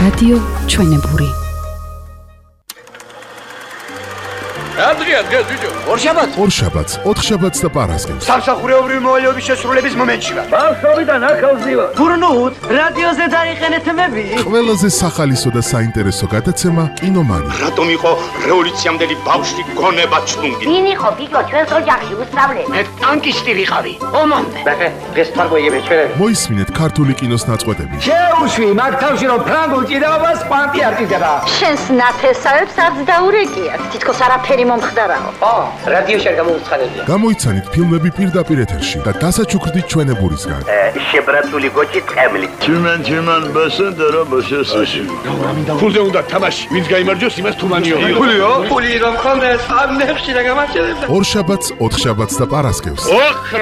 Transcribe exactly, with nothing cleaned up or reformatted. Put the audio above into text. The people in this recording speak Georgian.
რადიო ჩვენებური. Adrian, დღეს ბიჭო. ორშაბათს, ორშაბათს, ოთხშაბათს და პარასკევს. სამსახურეობრივი მოვალეობის შესრულების მომენტში ვარ. ბავშვობიდან ახალზივა. გურნუთ, რადიოზე დაიყენეთ მები. ყველაზე სახალისო და საინტერესო გადაცემა კინომანი. რატომ იყო რევოლუციამდელი ბავშვი გონება ჩლუნგი? ვინ იყო ბიჭო ჩვენს ოჯახში უსწავლელი? მე ტანკისტი ვიყავი. ომამდე. ბახე, დღეს თარგმნიები ჩვენები. მოისმინეთ ქართული კინოს ნაწყვეტები. შეუშვი მაგ თავში რომ ფრანგულ ჭიდაობას პანტი არ ჭიდება. შენს ნათესავებს არც დაურეკიათ. თითქოს არაფერი მომხდარაო. ო, რადიოში არ გამოუცხადებია. გამოიცანით ფილმები პირდაპირ ეთერში და დასაჩუქრდით ჩვენებურისგან. შებრაცული გოჭი ტყემლი. Tümen tümen basın dara basıyorsun. ფულზე უნდა თამაში. ვინც გაიმარჯვოს, იმას თუმანიო. ფულიო? ფული რომ ხონდეს, ამ ნეხში რა გამარჯვებდა. ორშაბათს, ოთხშაბათს და პარასკევს. ოქ